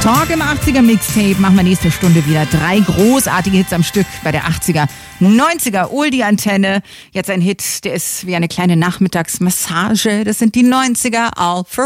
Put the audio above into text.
Talk im 80er Mixtape machen wir nächste Stunde wieder 3 großartige Hits am Stück bei der 80er, 90er Oldie-Antenne. Jetzt ein Hit, der ist wie eine kleine Nachmittagsmassage. Das sind die 90er All for